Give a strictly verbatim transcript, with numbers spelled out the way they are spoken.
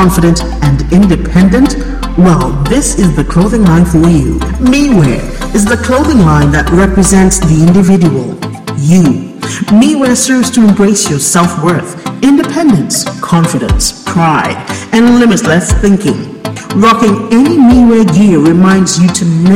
confident, and independent? Well, this is the clothing line for you. MeWear is the clothing line that represents the individual, you. MeWear serves to embrace your self-worth, independence, confidence, pride, and limitless thinking. Rocking any MeWear gear reminds you to never